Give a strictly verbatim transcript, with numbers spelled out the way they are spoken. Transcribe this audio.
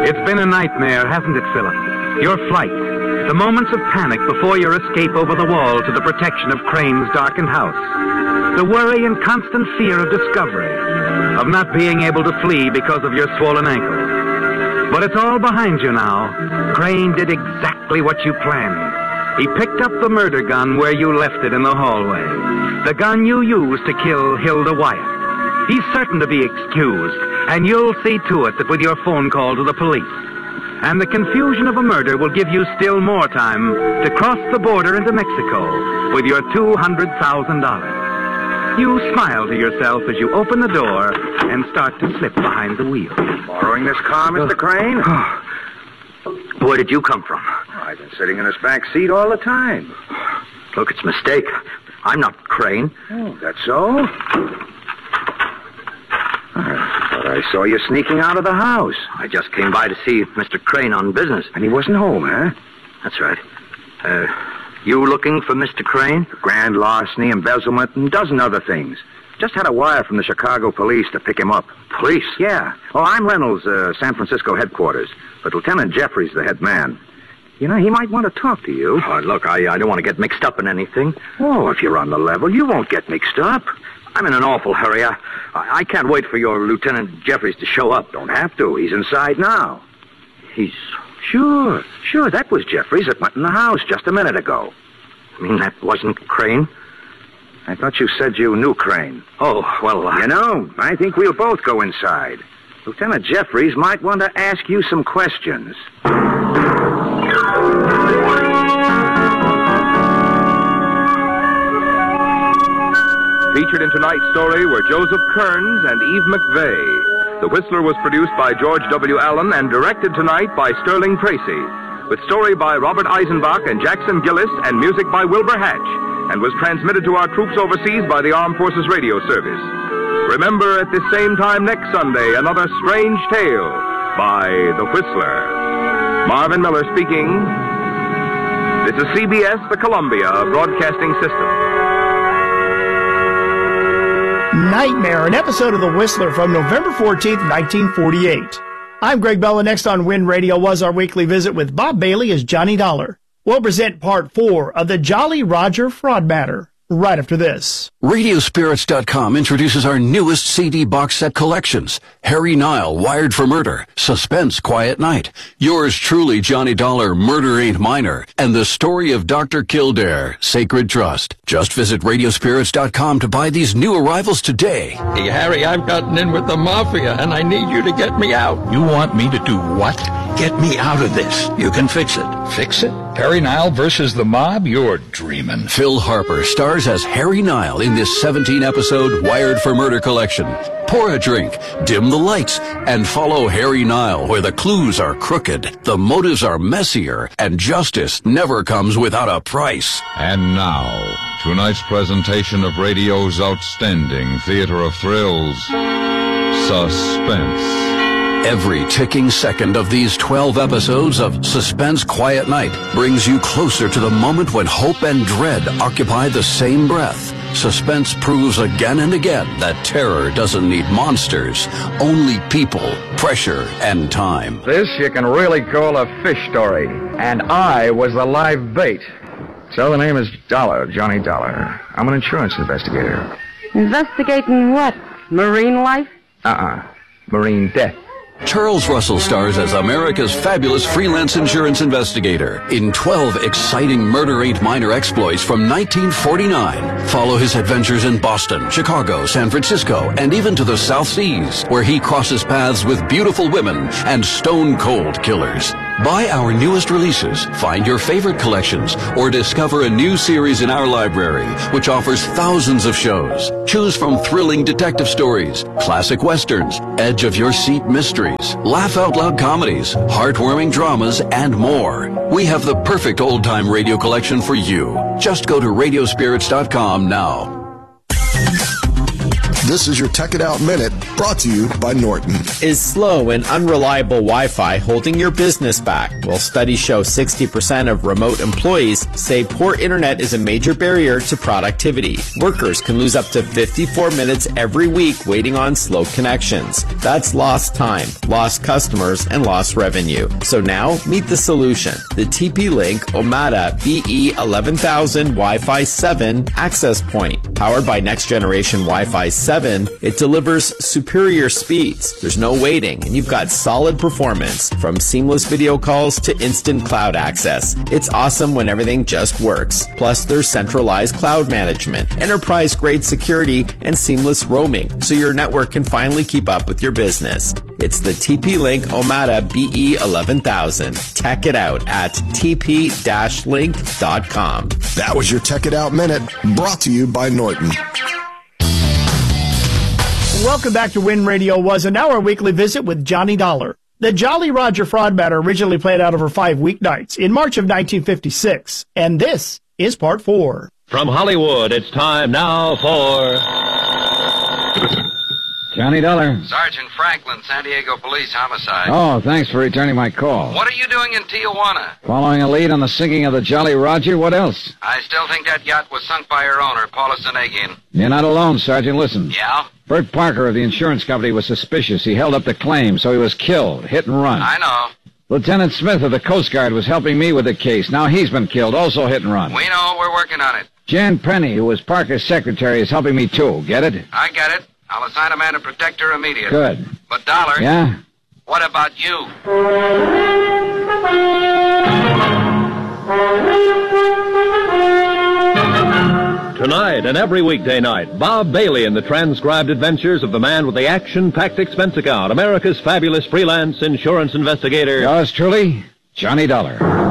It's been a nightmare, hasn't it, Philip? Your flight. The moments of panic before your escape over the wall to the protection of Crane's darkened house. The worry and constant fear of discovery, of not being able to flee because of your swollen ankle. But it's all behind you now. Crane did exactly what you planned. He picked up the murder gun where you left it in the hallway. The gun you used to kill Hilda Wyatt. He's certain to be excused, and you'll see to it that with your phone call to the police. And the confusion of a murder will give you still more time to cross the border into Mexico with your two hundred thousand dollars. You smile to yourself as you open the door and start to slip behind the wheel. Borrowing this car, Mister Crane? Where did you come from? I've been sitting in this back seat all the time. Look, it's a mistake. I'm not Crane. Oh, that's so? I saw you sneaking out of the house. I just came by to see Mister Crane on business. And he wasn't home, huh? That's right. Uh, you looking for Mister Crane? Grand larceny, embezzlement, and a dozen other things. Just had a wire from the Chicago police to pick him up. Police? Yeah. Oh, I'm Reynolds, uh, San Francisco headquarters. But Lieutenant Jeffries, the head man. You know, he might want to talk to you. Oh, look, I, I don't want to get mixed up in anything. Oh, if you're on the level, you won't get mixed up. I'm in an awful hurry. I, I can't wait for your Lieutenant Jeffries to show up. Don't have to. He's inside now. He's... Sure, sure. That was Jeffries that went in the house just a minute ago. I mean, that wasn't Crane? I thought you said you knew Crane. Oh, well... Uh... You know, I think we'll both go inside. Lieutenant Jeffries might want to ask you some questions. Featured in tonight's story were Joseph Kearns and Eve McVeigh. The Whistler was produced by George W. Allen and directed tonight by Sterling Tracy, with story by Robert Eisenbach and Jackson Gillis and music by Wilbur Hatch, and was transmitted to our troops overseas by the Armed Forces Radio Service. Remember, at this same time next Sunday, another strange tale by The Whistler. Marvin Miller speaking. This is C B S, the Columbia Broadcasting System. Nightmare, an episode of The Whistler from November fourteenth, nineteen forty-eight. I'm Greg Bella. Next on Wind Radio was our weekly visit with Bob Bailey as Johnny Dollar. We'll present part four of the Jolly Roger fraud matter right after this. Radio Spirits dot com introduces our newest C D box set collections. Harry Nile, Wired for Murder, Suspense, Quiet Night, Yours Truly, Johnny Dollar, Murder Ain't Minor, and The Story of Doctor Kildare, Sacred Trust. Just visit Radio Spirits dot com to buy these new arrivals today. Hey, Harry, I've gotten in with the mafia, and I need you to get me out. You want me to do what? Get me out of this. You can fix it. Fix it? Harry Nile versus the mob? You're dreaming. Phil Harper stars as Harry Nile in this seventeen-episode Wired for Murder collection. Pour a drink, dim the lights, and follow Harry Nile where the clues are crooked, the motives are messier, and justice never comes without a price. And now, tonight's presentation of radio's outstanding theater of thrills, Suspense. Every ticking second of these twelve episodes of Suspense, Quiet Night brings you closer to the moment when hope and dread occupy the same breath. Suspense proves again and again that terror doesn't need monsters, only people, pressure, and time. This you can really call a fish story, and I was the live bait. So the name is Dollar, Johnny Dollar. I'm an insurance investigator. Investigating what? Marine life? Uh-uh. Marine death. Charles Russell stars as America's fabulous freelance insurance investigator in twelve exciting Murder Ain't Minor exploits from nineteen forty-nine. Follow his adventures in Boston, Chicago, San Francisco, and even to the South Seas, where he crosses paths with beautiful women and stone-cold killers. Buy our newest releases, find your favorite collections, or discover a new series in our library, which offers thousands of shows. Choose from thrilling detective stories, classic westerns, edge-of-your-seat mysteries, laugh-out-loud comedies, heartwarming dramas, and more. We have the perfect old-time radio collection for you. Just go to Radio Spirits dot com now. This is your Tech It Out Minute, brought to you by Norton. Is slow and unreliable Wi-Fi holding your business back? Well, studies show sixty percent of remote employees say poor internet is a major barrier to productivity. Workers can lose up to fifty-four minutes every week waiting on slow connections. That's lost time, lost customers, and lost revenue. So now, meet the solution. The T P-Link Omada B E eleven thousand Wi-Fi seven access point. Powered by next-generation Wi-Fi seven, it delivers superior speeds. There's no waiting, and you've got solid performance, from seamless video calls to instant cloud access. It's awesome when everything just works. Plus, there's centralized cloud management, enterprise-grade security, and seamless roaming, so your network can finally keep up with your business. It's the T P-Link Omada B E eleven thousand. Tech it out at t p dash link dot com. That was your Tech It Out Minute, brought to you by Norton. Welcome back to Win Radio Was, and now our weekly visit with Johnny Dollar. The Jolly Roger fraud matter originally played out over five weeknights in March of nineteen fifty-six, and this is part four. From Hollywood, it's time now for... Johnny Dollar. Sergeant Franklin, San Diego Police Homicide. Oh, thanks for returning my call. What are you doing in Tijuana? Following a lead on the sinking of the Jolly Roger. What else? I still think that yacht was sunk by her owner, Paula Senegian. You're not alone, Sergeant. Listen. Yeah? Bert Parker of the insurance company was suspicious. He held up the claim, so he was killed. Hit and run. I know. Lieutenant Smith of the Coast Guard was helping me with the case. Now he's been killed, also hit and run. We know. We're working on it. Jan Penny, who was Parker's secretary, is helping me, too. Get it? I get it. I'll assign a man to protect her immediately. Good. But, Dollar... Yeah? What about you? Tonight and every weekday night, Bob Bailey in the transcribed adventures of the man with the action-packed expense account, America's fabulous freelance insurance investigator. Yours truly, Johnny Dollar.